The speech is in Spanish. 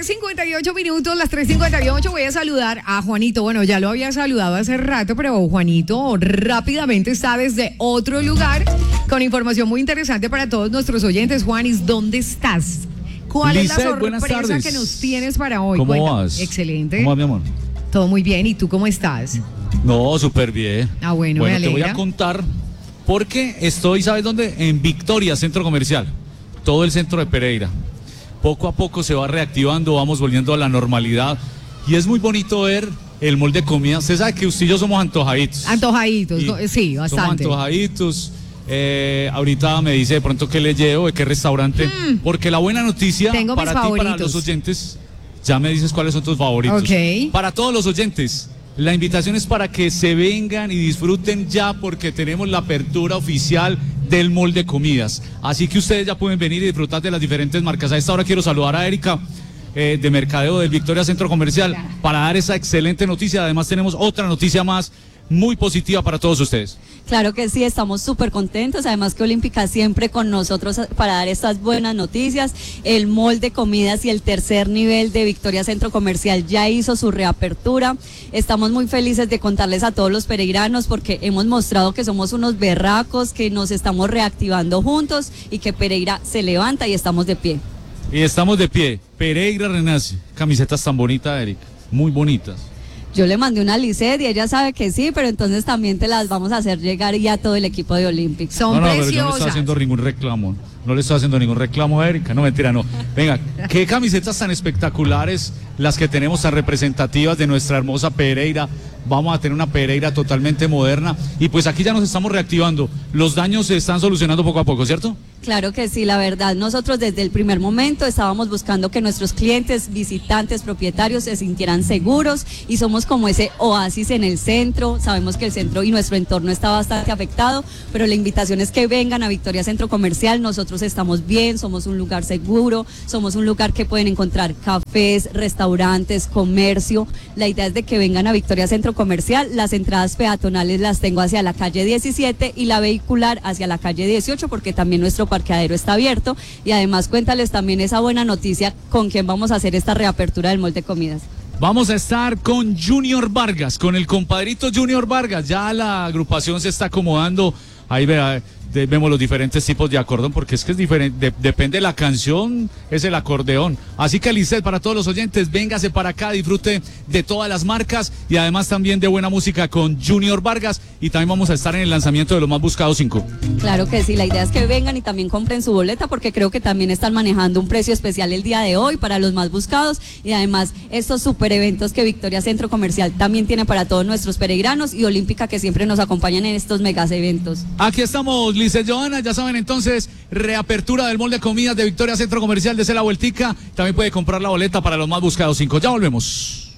3:58, las 3:58. Voy a saludar a Juanito. Bueno, ya lo había saludado hace rato, pero Juanito rápidamente está desde otro lugar con información muy interesante para todos nuestros oyentes. Juanis, ¿dónde estás? ¿Cuál es la sorpresa que nos tienes para hoy? ¿Cómo Cuéntame. vas? Excelente. ¿Cómo vas, mi amor? Todo muy bien. ¿Y tú cómo estás? No, súper bien. Ah, bueno, me te voy alegra. a contar porque estoy, ¿sabes dónde? En Victoria, centro comercial. Todo el centro de Pereira. Poco a poco se va reactivando, vamos volviendo a la normalidad. Y es muy bonito ver el mall de comida. Usted sabe que usted y yo somos antojaditos. Antojaditos, sí, bastante. Somos antojaditos. Ahorita me dice de pronto qué le llevo, de qué restaurante. Porque la buena noticia Tengo mis para ti, para favoritos. los oyentes, ya me dices cuáles son tus favoritos. Ok. Para todos los oyentes, la invitación es para que se vengan y disfruten ya, porque tenemos la apertura oficial del mall de comidas. Así que ustedes ya pueden venir y disfrutar de las diferentes marcas. A esta hora quiero saludar a Erika de Mercadeo del Victoria Centro Comercial para dar esa excelente noticia. Además tenemos otra noticia más muy positiva para todos ustedes. Claro que sí, estamos súper contentos, además que Olímpica siempre con nosotros para dar estas buenas noticias. El mall de comidas y el tercer nivel de Victoria Centro Comercial ya hizo su reapertura. Estamos muy felices de contarles a todos los pereiranos porque hemos mostrado que somos unos berracos, que nos estamos reactivando juntos y que Pereira se levanta y estamos de pie. Y estamos de pie. Pereira renace. Camisetas tan bonitas, Erika, muy bonitas. Yo le mandé una a Lisset y ella sabe que sí, pero entonces también te las vamos a hacer llegar ya a todo el equipo de Olímpica. Son pero preciosas. yo no le estoy haciendo ningún reclamo. No le estoy haciendo ningún reclamo a Erika. No, mentira, no. Venga, qué camisetas tan espectaculares las que tenemos, tan representativas de nuestra hermosa Pereira. Vamos a tener una Pereira totalmente moderna. Y pues aquí ya nos estamos reactivando. Los daños se están solucionando poco a poco, ¿cierto? Claro que sí, la verdad, nosotros desde el primer momento estábamos buscando que nuestros clientes, visitantes, propietarios se sintieran seguros y somos como ese oasis en el centro. Sabemos que el centro y nuestro entorno está bastante afectado, pero la invitación es que vengan a Victoria Centro Comercial. Nosotros estamos bien, somos un lugar seguro, somos un lugar que pueden encontrar cafés, restaurantes, comercio. La idea es de que vengan a Victoria Centro Comercial. Las entradas peatonales las tengo hacia la calle 17 y la vehicular hacia la calle 18 porque también nuestro parqueadero está abierto. Y además cuéntales también esa buena noticia con quién vamos a hacer esta reapertura del mall de comidas. Vamos a estar con Junior Vargas, con el compadrito Junior Vargas. Ya la agrupación se está acomodando. Ahí vemos los diferentes tipos de acordeón, porque es que es diferente, depende de la canción, es el acordeón. Así que Lisset, para todos los oyentes, véngase para acá, disfrute de todas las marcas y además también de buena música con Junior Vargas. Y también vamos a estar en el lanzamiento de los más buscados 5. Claro que sí, la idea es que vengan y también compren su boleta porque creo que también están manejando un precio especial el día de hoy para los más buscados y además estos super eventos que Victoria Centro Comercial también tiene para todos nuestros pereiranos y Olímpica que siempre nos acompañan en estos megas eventos. Aquí estamos, Lisset, Johanna, ya saben entonces, reapertura del mall de comidas de Victoria Centro Comercial, desde la vueltica. También puede comprar la boleta para los más buscados 5. Ya volvemos.